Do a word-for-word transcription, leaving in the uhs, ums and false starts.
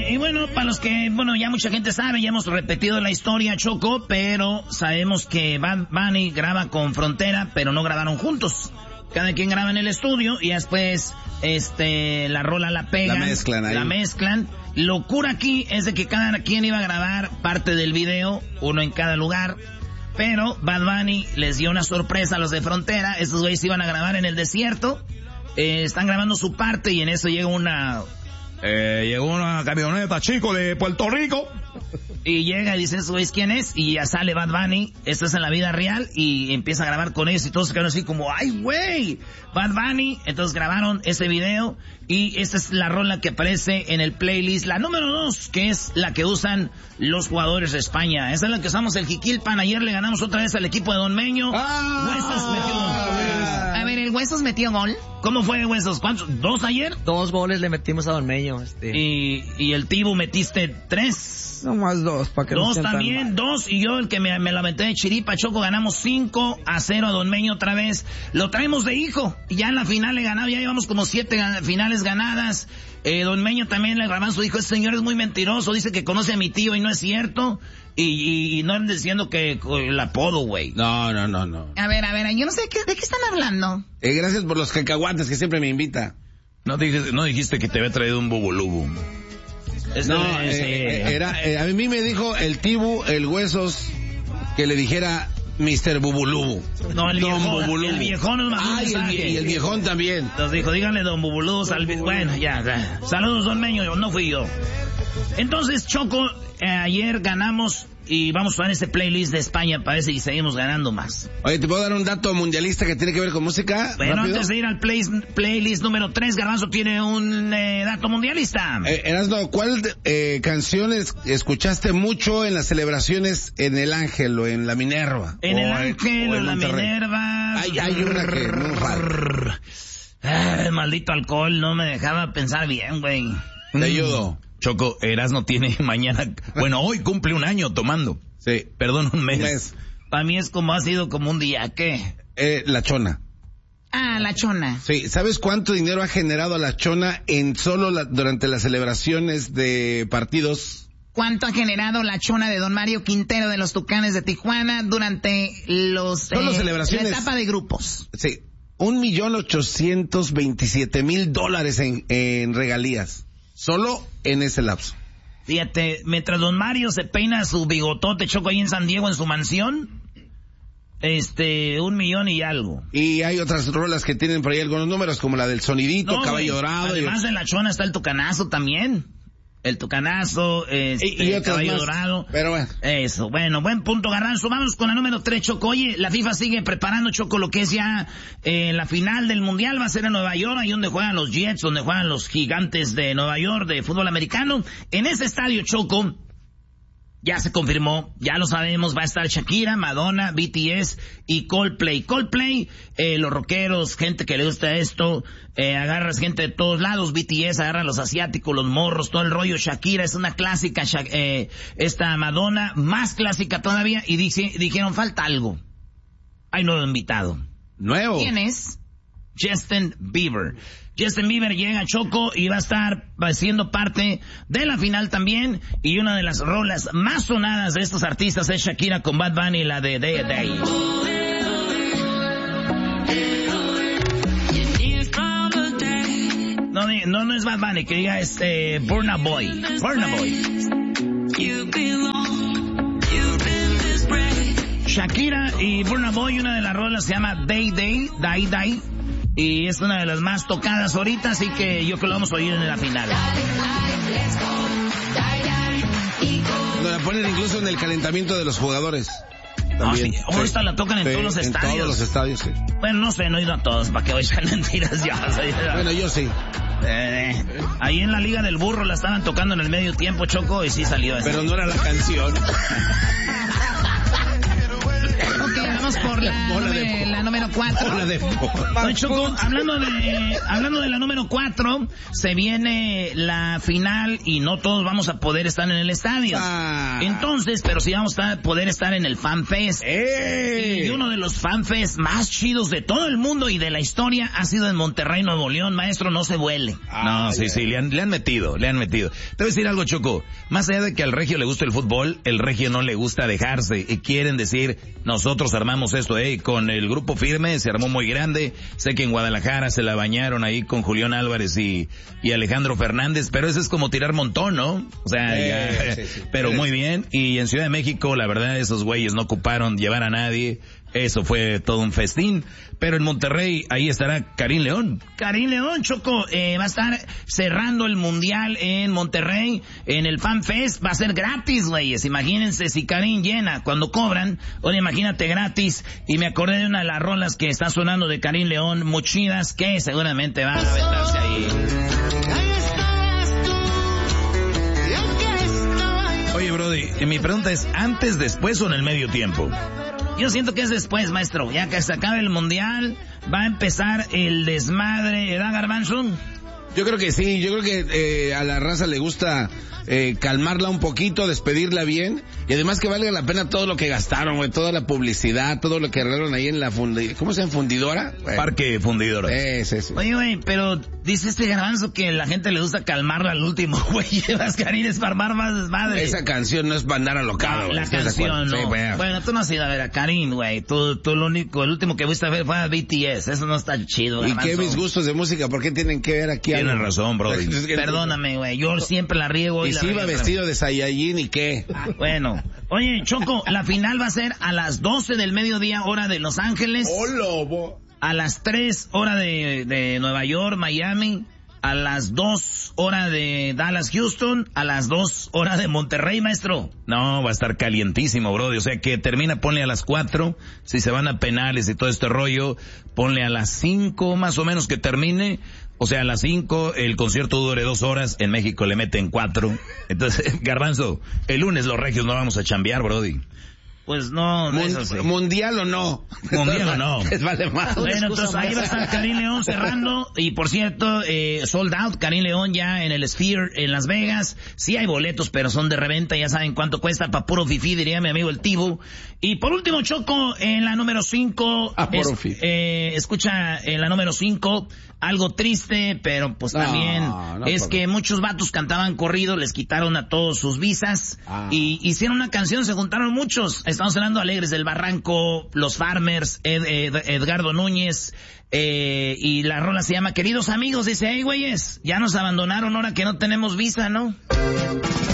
y bueno, para los que, bueno, ya mucha gente sabe, ya hemos repetido la historia, Choco, pero sabemos que Bad Bunny graba con Frontera, pero no grabaron juntos. Cada quien graba en el estudio y después, este, la rola la pegan. La mezclan ahí. La mezclan. Locura aquí es de que cada quien iba a grabar parte del video, uno en cada lugar. Pero Bad Bunny les dio una sorpresa a los de Frontera. Estos güeyes iban a grabar en el desierto. Eh, están grabando su parte y en eso llega una... Eh, llegó una camioneta, chico, de Puerto Rico. Y llega y dice, ¿eso güey quién es? Y ya sale Bad Bunny, esto es en la vida real, y empieza a grabar con ellos y todos se quedaron así como, ¡ay, güey! Bad Bunny. Entonces grabaron ese video y esta es la rola que aparece en el playlist, la número dos, que es la que usan los jugadores de España. Esa es la que usamos el Jiquilpan. Ayer le ganamos otra vez al equipo de Don Meño. ¡Ah! Huesos metió gol. A ver, ¿el Huesos metió gol? ¿Cómo fue, Huesos? ¿Cuántos? ¿Dos ayer? Dos goles le metimos a Don Meño. Este. Y, y el Tibu metiste tres. No más dos, para que Dos no sientan también, mal. dos, y yo el que me, me la aventé de chiripa, Choco, ganamos cinco a cero a Don Meño otra vez. Lo traemos de hijo, y ya en la final le ganamos, ya llevamos como siete gan- finales ganadas. Eh, Don Meño también le grabó a su hijo, ese señor es muy mentiroso, dice que conoce a mi tío y no es cierto. Y, y, y no anden diciendo que el apodo, güey. No, no, no, no. A ver, a ver, yo no sé qué, de qué están hablando. Eh, gracias por los cacahuates que siempre me invita. No dijiste, no dijiste que te había traído un bubulubu. Este No, es, eh, eh, eh, era, eh, a mí me dijo el Tibu, el Huesos, que le dijera mister Bubulubu. No, el Don viejón, Bubulubu. el viejón nos mandó un Ay, el, mensaje. vie- y el viejón también. Entonces dijo, díganle Don Bubulú, salvi- bueno, ya, ya. Saludos, Don Meño, no fui yo. Entonces, Choco, eh, ayer ganamos y vamos a ver ese playlist de España, parece, y seguimos ganando más. Oye, ¿te puedo dar un dato mundialista que tiene que ver con música? Bueno, ¿Rápido? antes de ir al play, playlist número tres, Garbanzo tiene un eh, dato mundialista. Eh, Erasno, ¿cuál eh, canciones escuchaste mucho en las celebraciones en el Ángel o en la Minerva? en o el Ángel, o en la Monterrey? Minerva. Hay, hay una que no falta. Ay, maldito alcohol, no me dejaba pensar bien, güey. Te ayudo. Choco, Erasno tiene mañana, bueno, hoy cumple un año tomando. Sí. Perdón, un mes. Un mes. Para mí es como ha sido como un día, ¿qué? Eh, la Chona. Ah, la Chona. Sí, ¿sabes cuánto dinero ha generado la Chona en solo la, durante las celebraciones de partidos? ¿Cuánto ha generado la Chona de Don Mario Quintero de los Tucanes de Tijuana durante los Solo eh, celebraciones. la etapa de grupos? Sí, un millón ochocientos veintisiete mil dólares en, en regalías. Solo en ese lapso. Fíjate, mientras Don Mario se peina su bigotote, Choco, ahí en San Diego, en su mansión, este, un millón y algo. Y hay otras rolas que tienen por ahí algunos números, como la del sonidito, No, Caballo güey, Dorado. Además y... de la Chona está el Tucanazo también. El Tucanazo, este, Y- y otras Caballo más. Dorado. Pero bueno. Eso, bueno, buen punto, Garbanzo. Vamos con la número tres, Choco. Oye, la FIFA sigue preparando, Choco, lo que es ya eh, la final del Mundial. Va a ser en Nueva York, ahí donde juegan los Jets, donde juegan los Gigantes de Nueva York de fútbol americano. En ese estadio, Choco, ya se confirmó, ya lo sabemos, va a estar Shakira, Madonna, B T S y Coldplay. Coldplay, eh, los rockeros, gente que le gusta esto, eh, agarras gente de todos lados, B T S, agarra los asiáticos, los morros, todo el rollo. Shakira es una clásica, Sha- eh, esta Madonna, más clásica todavía, y dice, dijeron, falta algo. Hay nuevo invitado. Nuevo. ¿Quién es? Justin Bieber. Justin Bieber llega a Choco y va a estar siendo parte de la final también. Y una de las rolas más sonadas de estos artistas es Shakira con Bad Bunny, la de Day a Day. No, no, no es Bad Bunny, que diga este Burna Boy. Burna Boy. Shakira y Burna Boy, una de las rolas se llama Day Day, Day Day. Y es una de las más tocadas ahorita, así que yo creo que lo vamos a oír en la final. Lo la ponen incluso en el calentamiento de los jugadores. No, sí, Sí. ahorita la tocan en Sí, todos los en estadios. todos los estadios, sí. Bueno, no sé, no he ido a todos, para que oigan mentiras ya. O sea, Bueno, yo sí. eh, ahí en la Liga del Burro la estaban tocando en el medio tiempo, Choco, y sí salió eso. Pero no era la canción. Ok, vamos por por la, Bola de nume- po- la número cuatro. Bola de po- Oye, Choco, hablando de, hablando de la número cuatro, se viene la final y no todos vamos a poder estar en el estadio. Ah. Entonces, pero sí vamos a poder estar en el FanFest. ¡Eh! Y uno de los FanFest más chidos de todo el mundo y de la historia ha sido en Monterrey, Nuevo León. Maestro, no se vuele. No, sí, sí, le han, le han metido, le han metido. Te voy a decir algo, Choco. Más allá de que al regio le gusta el fútbol, el regio no le gusta dejarse. Y quieren decir, nosotros armamos esto, eh, con el grupo firme, se armó muy grande. Sé que en Guadalajara se la bañaron ahí con Julián Álvarez y, y Alejandro Fernández, pero eso es como tirar montón, ¿no? O sea, Eh, ya, sí, sí. pero muy bien. Y en Ciudad de México, la verdad, esos güeyes no ocuparon llevar a nadie. Eso fue todo un festín. Pero en Monterrey, ahí estará Karim León. Karim León, Choco, eh, va a estar cerrando el mundial en Monterrey, en el FanFest, va a ser gratis, güeyes. Imagínense si Karim llena cuando cobran, ahora imagínate gratis. Y me acordé de una de las rolas que está sonando de Karim León, muy chidas, que seguramente van a aventarse ahí. Oye, Brody, eh, mi pregunta es, ¿antes, después o en el medio tiempo? Yo siento que es después, maestro. Ya que se acabe el mundial, va a empezar el desmadre, ¿verdad, Garbanzo? Yo creo que sí, yo creo que eh, a la raza le gusta eh, calmarla un poquito, despedirla bien, y además que valga la pena todo lo que gastaron, güey, toda la publicidad, todo lo que arreglaron ahí en la fundi... ¿Cómo se llama? ¿Fundidora? Güey. Parque Fundidora. Sí, sí, sí. Oye, güey, pero dice este Garbanzo que la gente le gusta calmarla al último, güey. Llevas Karines para armar más desmadre. Esa canción no es para andar alocado, güey. La ¿Estás de canción, acuerdo? no. Sí, güey. Bueno, tú no has ido a ver a Karim, güey. Tú, tú lo único, el último que fuiste a ver fue a B T S. Eso no está chido, ¿Y Garbanzo. qué mis gustos de música? ¿Por qué tienen que ver aquí Tienes algo? razón, Brody. Perdóname, güey. Yo siempre la riego. Y la si iba riego. vestido de Saiyajin, ¿y qué? Bueno. Oye, Choco, la final va a ser a las doce del mediodía, hora de Los Ángeles. lobo! A las tres, hora de, de Nueva York, Miami. A las dos, hora de Dallas, Houston. A las dos, hora de Monterrey, maestro. No, va a estar calientísimo, Brody. O sea que termina, ponle a las cuatro. Si se van a penales y todo este rollo, ponle a las cinco más o menos que termine. O sea, a las cinco el concierto dure dos horas. En México le meten cuatro. Entonces, Garbanzo, el lunes los regios no vamos a chambear, Brody. Pues no, no Mun- eso sí. ¿Mundial o no? Mundial o no. Les vale más. Bueno, entonces ahí va a estar Karim León cerrando. Y por cierto, eh, sold out, Karim León ya en el Sphere en Las Vegas. Sí hay boletos, pero son de reventa, ya saben cuánto cuesta, pa' puro fifí, diría mi amigo el Tibu. Y por último, Choco, en la número cinco, Ah, puro fifí. eh, escucha en la número cinco, algo triste, pero pues No, también no, es por- que muchos vatos cantaban corrido, les quitaron a todos sus visas Ah. y hicieron una canción, se juntaron muchos. Estamos hablando Alegres del Barranco, Los Farmers, Ed- Ed- Edgardo Núñez, eh, y la rola se llama Queridos Amigos. Dice, hey güeyes, ya nos abandonaron ahora que no tenemos visa, ¿no?